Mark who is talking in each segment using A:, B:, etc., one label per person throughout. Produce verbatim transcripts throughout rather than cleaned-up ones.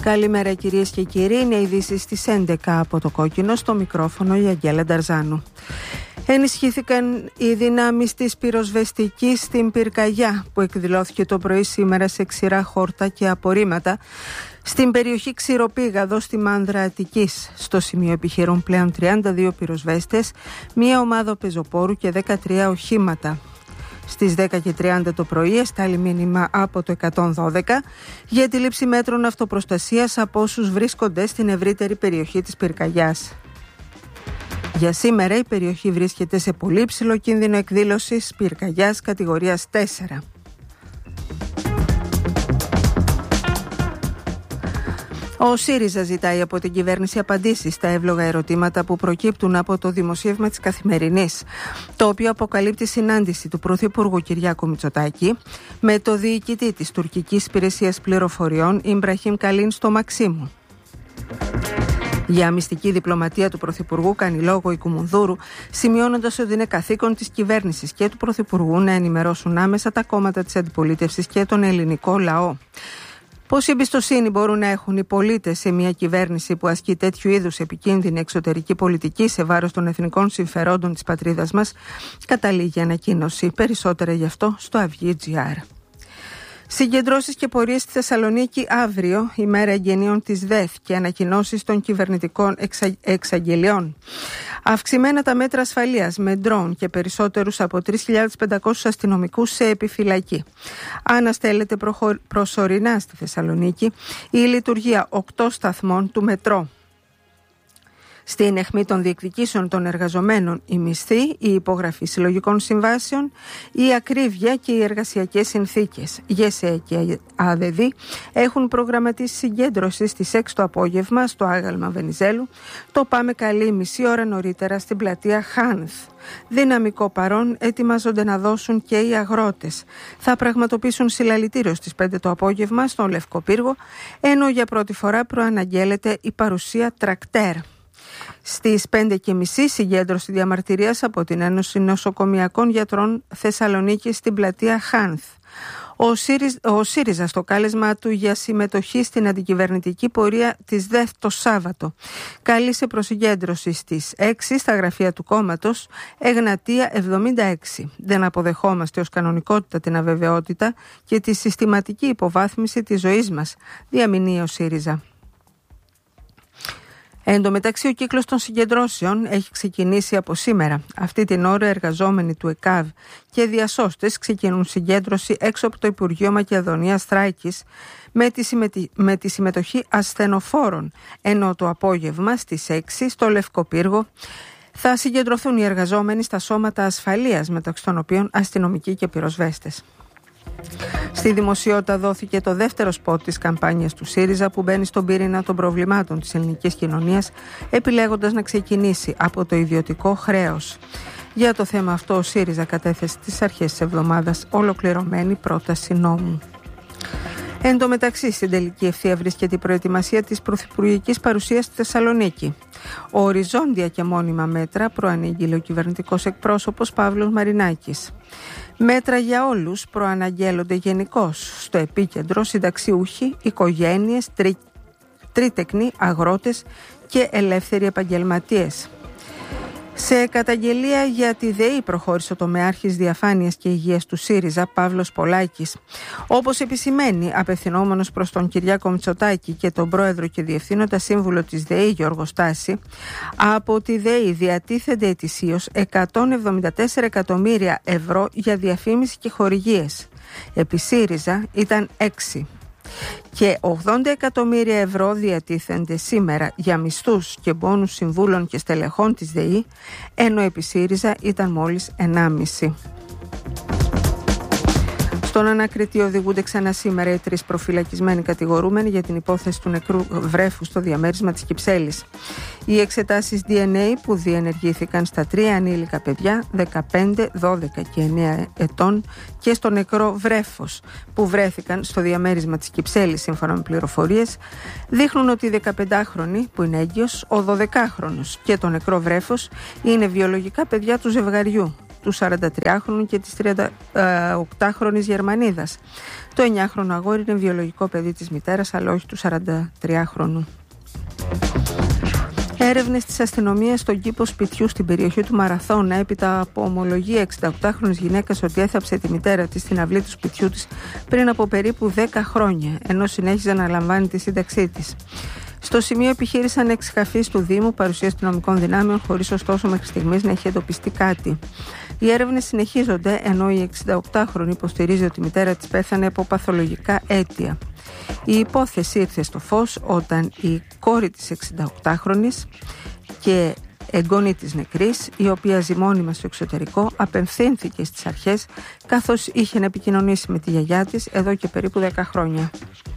A: Καλημέρα κυρίες και κύριοι, είναι ειδήσεις στις έντεκα από το Κόκκινο, στο μικρόφωνο η Αγγέλα Νταρζάνου. Ενισχύθηκαν οι δυνάμεις της πυροσβεστικής στην Πυρκαγιά, που εκδηλώθηκε το πρωί σήμερα σε ξηρά χόρτα και απορρίμματα στην περιοχή Ξηροπήγαδο στη Μάνδρα Αττικής. Στο σημείο επιχειρούν πλέον τριάντα δύο πυροσβέστες, μία ομάδα πεζοπόρου και δεκατρία οχήματα. Στις δέκα και τριάντα το πρωί εστάλει μήνυμα από το εκατόν δώδεκα για τη λήψη μέτρων αυτοπροστασίας από όσους βρίσκονται στην ευρύτερη περιοχή της Πυρκαγιάς. Για σήμερα η περιοχή βρίσκεται σε πολύ ψηλό κίνδυνο εκδήλωσης πυρκαγιάς κατηγορίας τέσσερα. Ο ΣΥΡΙΖΑ ζητάει από την κυβέρνηση απαντήσεις στα εύλογα ερωτήματα που προκύπτουν από το δημοσίευμα της Καθημερινής, το οποίο αποκαλύπτει συνάντηση του Πρωθυπουργού Κυριάκου Μητσοτάκη με το διοικητή της τουρκικής υπηρεσίας πληροφοριών Ιμπραχήμ Καλίν στο Μαξίμου. Για μυστική διπλωματία του Πρωθυπουργού κάνει λόγο η Κουμουνδούρου, σημειώνοντας ότι είναι καθήκον της κυβέρνησης και του Πρωθυπουργού να ενημερώσουν άμεσα τα κόμματα της αντιπολίτευσης και τον ελληνικό λαό. Πόση εμπιστοσύνη μπορούν να έχουν οι πολίτες σε μια κυβέρνηση που ασκεί τέτοιου είδους επικίνδυνη εξωτερική πολιτική σε βάρος των εθνικών συμφερόντων της πατρίδας μας, καταλήγει ανακοίνωση. Περισσότερα γι' αυτό στο Αυγή τζι αρ. Συγκεντρώσεις και πορείες στη Θεσσαλονίκη αύριο, ημέρα εγγενείων της ΔΕΘ και ανακοινώσεις των κυβερνητικών εξα... εξαγγελιών. Αυξημένα τα μέτρα ασφαλείας με ντρόουν και περισσότερους από τρεις χιλιάδες πεντακόσιους αστυνομικούς σε επιφυλακή. Αναστέλλεται προχω... προσωρινά στη Θεσσαλονίκη η λειτουργία οκτώ σταθμών του μετρό. Στην αιχμή των διεκδικήσεων των εργαζομένων η μισθή, η υπογραφή συλλογικών συμβάσεων, η ακρίβεια και οι εργασιακές συνθήκες. ΓΕΣΕ και ΑΔΔ έχουν προγραμματίσει συγκέντρωση στις έξι το απόγευμα στο άγαλμα Βενιζέλου. Το πάμε καλή μισή ώρα νωρίτερα στην πλατεία Χάνθ. Δυναμικό παρόν ετοιμάζονται να δώσουν και οι αγρότες. Θα πραγματοποιήσουν συλλαλητήριο στις πέντε το απόγευμα στον Λευκό Πύργο, ενώ για πρώτη φορά προαναγγέλλεται η παρουσία τρακτέρ. Στις πέντε και μισή συγκέντρωση διαμαρτυρίας από την Ένωση Νοσοκομιακών Γιατρών Θεσσαλονίκης στην πλατεία Χάνθ. Ο, ΣΥΡΙΖ, ο ΣΥΡΙΖΑ στο κάλεσμα του για συμμετοχή στην αντικυβερνητική πορεία της ΔΕΘ το Σάββατο καλεί σε προσυγκέντρωση στις έξι στα γραφεία του κόμματος, Εγνατία εβδομήντα έξι. Δεν αποδεχόμαστε ως κανονικότητα την αβεβαιότητα και τη συστηματική υποβάθμιση της ζωής μας, διαμηνύει ο ΣΥΡΙΖΑ. Εν τω μεταξύ, ο κύκλος των συγκεντρώσεων έχει ξεκινήσει από σήμερα. Αυτή την ώρα, εργαζόμενοι του ΕΚΑΒ και διασώστες ξεκινούν συγκέντρωση έξω από το Υπουργείο Μακεδονίας Θράκης με τη, συμμετει... με τη συμμετοχή ασθενοφόρων, ενώ το απόγευμα στις έξι στο Λευκό Πύργο θα συγκεντρωθούν οι εργαζόμενοι στα σώματα ασφαλείας, μεταξύ των οποίων αστυνομικοί και πυροσβέστες. Στη δημοσιότητα δόθηκε το δεύτερο σποτ της καμπάνιας του ΣΥΡΙΖΑ, που μπαίνει στον πυρήνα των προβλημάτων της ελληνικής κοινωνίας, επιλέγοντας να ξεκινήσει από το ιδιωτικό χρέος. Για το θέμα αυτό ο ΣΥΡΙΖΑ κατέθεσε στις αρχές της εβδομάδας ολοκληρωμένη πρόταση νόμου. Εν τω μεταξύ, στην τελική ευθεία βρίσκεται η προετοιμασία της πρωθυπουργικής παρουσίας στη Θεσσαλονίκη. Οριζόντια και μόνιμα μέτρα προανήγγειλε ο κυβερνητικός εκπρόσωπος Παύλος Μαρινάκης. Μέτρα για όλους προαναγγέλλονται γενικώς. Στο επίκεντρο συνταξιούχοι, οικογένειες, τρί, τρίτεκνοι, αγρότες και ελεύθεροι επαγγελματίες. Σε καταγγελία για τη ΔΕΗ προχώρησε ο τομεάρχης διαφάνειας και υγείας του ΣΥΡΙΖΑ, Παύλος Πολάκης. Όπως επισημαίνει, απευθυνόμενος προς τον Κυριάκο Μητσοτάκη και τον πρόεδρο και διευθύνοντα σύμβουλο της ΔΕΗ Γιώργο Στάση, από τη ΔΕΗ διατίθενται ετησίως εκατόν εβδομήντα τέσσερα εκατομμύρια ευρώ για διαφήμιση και χορηγίες. Επί ΣΥΡΙΖΑ ήταν έξι. Και ογδόντα εκατομμύρια ευρώ διατίθενται σήμερα για μισθούς και μπόνους συμβούλων και στελεχών της ΔΕΗ, ενώ επί ΣΥΡΙΖΑ ήταν μόλις ενάμιση. Στον ανακριτή οδηγούνται ξανά σήμερα οι τρεις προφυλακισμένοι κατηγορούμενοι για την υπόθεση του νεκρού βρέφου στο διαμέρισμα της Κυψέλης. Οι εξετάσεις ντι εν έι που διενεργήθηκαν στα τρία ανήλικα παιδιά, δεκαπέντε, δώδεκα και εννέα ετών, και στο νεκρό βρέφος που βρέθηκαν στο διαμέρισμα της Κυψέλης, σύμφωνα με πληροφορίες, δείχνουν ότι η δεκαπεντάχρονη που είναι έγκυος, ο δωδεκάχρονος και το νεκρό βρέφος είναι βιολογικά παιδιά του ζευγαριού. του σαραντατριάχρονου και της τριανταοκτάχρονης Γερμανίδας. Το εννιάχρονο αγόρι είναι βιολογικό παιδί της μητέρας, αλλά όχι του σαραντατριάχρονου. Έρευνες της αστυνομίας στον κήπο σπιτιού στην περιοχή του Μαραθώνα, έπειτα από ομολογία εξηνταοκτάχρονης γυναίκας ότι έθαψε τη μητέρα της στην αυλή του σπιτιού της πριν από περίπου δέκα χρόνια, ενώ συνέχιζε να λαμβάνει τη σύνταξή της. Στο σημείο επιχείρησαν εξκαφείς του Δήμου, παρουσία αστυνομικών δυνάμεων, χωρίς ωστόσο μέχρι στιγμής να έχει εντοπιστεί κάτι. Οι έρευνες συνεχίζονται, ενώ η εξηνταοκτάχρονη υποστηρίζει ότι η μητέρα της πέθανε από παθολογικά αίτια. Η υπόθεση ήρθε στο φως όταν η κόρη της εξηνταοκτάχρονης και εγγόνη της νεκρής, η οποία ζει μόνιμα στο εξωτερικό, απευθύνθηκε στις αρχές καθώς είχε να επικοινωνήσει με τη γιαγιά της εδώ και περίπου δέκα χρόνια.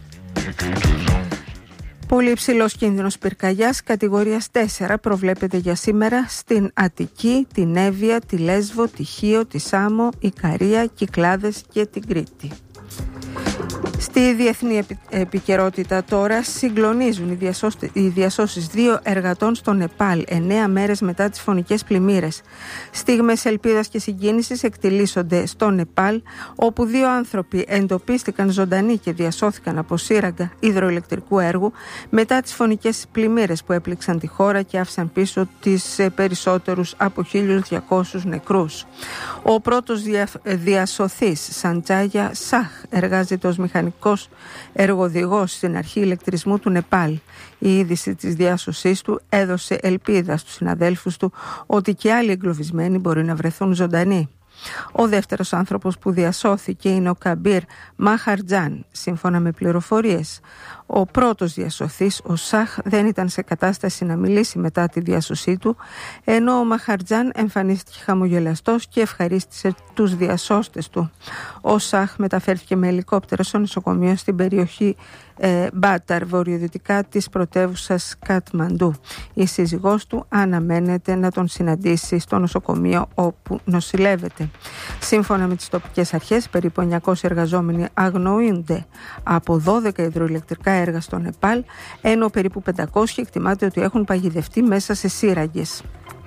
A: Πολύ υψηλός κίνδυνος πυρκαγιάς κατηγορίας τέσσερα προβλέπεται για σήμερα στην Αττική, την Εύβοια, τη Λέσβο, τη Χίο, τη Σάμο, Ικαρία, Κυκλάδες και την Κρήτη. Στη διεθνή επι... επικαιρότητα τώρα, συγκλονίζουν οι, διασώσ... οι διασώσεις δύο εργατών στο Νεπάλ εννέα μέρες μετά τις φωνικές πλημμύρες. Στιγμές ελπίδας και συγκίνησης εκτιλήσονται στο Νεπάλ, όπου δύο άνθρωποι εντοπίστηκαν ζωντανοί και διασώθηκαν από σύραγγα υδροηλεκτρικού έργου μετά τις φωνικές πλημμύρες που έπληξαν τη χώρα και άφησαν πίσω τις περισσότερους από χίλιους διακόσιους νεκρούς. Ο πρώτος δια... διασωθής, Σαντζάγια Σαχ, εργάζεται ως μηχανικός εργοδηγός στην αρχή ηλεκτρισμού του Νεπάλ. Η είδηση της διάσωσής του έδωσε ελπίδα στους συναδέλφους του ότι και άλλοι εγκλωβισμένοι μπορεί να βρεθούν ζωντανοί. Ο δεύτερος άνθρωπος που διασώθηκε είναι ο Καμπίρ Μαχαρτζάν, σύμφωνα με πληροφορίες. Ο πρώτος διασωθής, ο Σαχ, δεν ήταν σε κατάσταση να μιλήσει μετά τη διάσωσή του, ενώ ο Μαχαρτζάν εμφανίστηκε χαμογελαστός και ευχαρίστησε τους διασώστες του. Ο Σαχ μεταφέρθηκε με ελικόπτερο στο νοσοκομείο στην περιοχή ε, Μπάταρ, βορειοδυτικά της πρωτεύουσας Κατμαντού. Η σύζυγός του αναμένεται να τον συναντήσει στο νοσοκομείο όπου νοσηλεύεται. Σύμφωνα με τις τοπικές αρχές, περίπου εννιακόσιοι εργαζόμενοι αγνοούνται από δώδεκα υδροηλεκτρικά έργα στο Νεπάλ, ενώ περίπου πεντακόσιοι εκτιμάται ότι έχουν παγιδευτεί μέσα σε σύραγγες.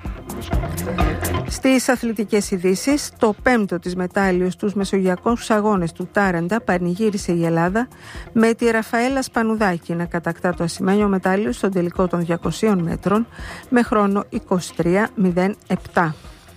A: Στις αθλητικές ειδήσεις, το πέμπτο της μετάλλιο στους μεσογειακούς αγώνες του Τάραντα πανηγύρισε η Ελλάδα με τη Ραφαέλα Σπανουδάκη να κατακτά το ασημένιο μετάλλιο στον τελικό των διακοσίων μέτρων με χρόνο είκοσι τρία μηδέν επτά.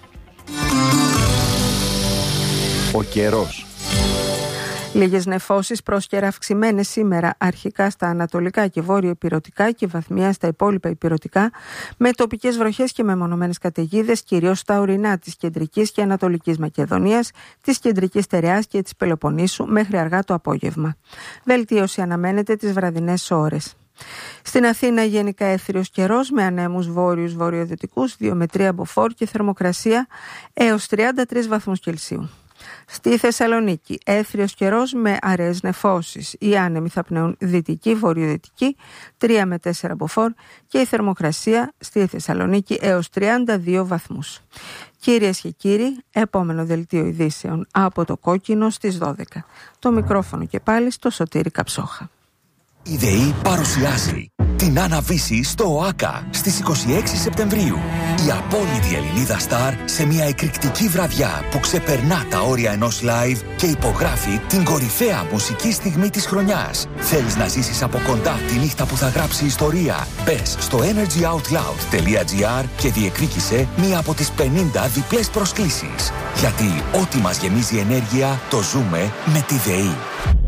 B: Ο καιρός.
A: Λίγες νεφώσεις πρόσκαιρα αυξημένες σήμερα αρχικά στα ανατολικά και βόρειο ηπειρωτικά και βαθμιά στα υπόλοιπα ηπειρωτικά, με τοπικές βροχές και μεμονωμένες καταιγίδες κυρίως στα ορεινά της κεντρικής και ανατολικής Μακεδονίας, της κεντρικής Στερεάς και της Πελοποννήσου μέχρι αργά το απόγευμα. Βελτίωση αναμένεται τις βραδινές ώρες. Στην Αθήνα γενικά έθριος καιρός με ανέμους βόρειους βορειοδυτικούς, δύο με τρία μποφόρ και θερμοκρασία έως τριάντα τρεις βαθμούς Κελσίου. Στη Θεσσαλονίκη έθριος καιρός με αραιές νεφώσεις. Οι άνεμοι θα πνέουν δυτική, βορειοδυτική, τρία με τέσσερα μποφόρ και η θερμοκρασία στη Θεσσαλονίκη έως τριάντα δύο βαθμούς. Κυρίες και κύριοι, επόμενο δελτίο ειδήσεων από το Κόκκινο στις δώδεκα. Το μικρόφωνο και πάλι στο Σωτήρη Καψόχα.
C: Η ΔΕΗ παρουσιάζει την Άννα-Βύση στο ΟΑΚΑ στις είκοσι έξι Σεπτεμβρίου. Η απόλυτη Ελληνίδα στάρ σε μια εκρηκτική βραδιά που ξεπερνά τα όρια ενός live και υπογράφει την κορυφαία μουσική στιγμή της χρονιάς. Θέλεις να ζήσεις από κοντά τη νύχτα που θα γράψει ιστορία? Μπες στο energyoutloud τελεία gr και διεκδίκησε μία από τις πενήντα διπλές προσκλήσεις. Γιατί ό,τι μας γεμίζει ενέργεια το ζούμε με τη ΔΕΗ.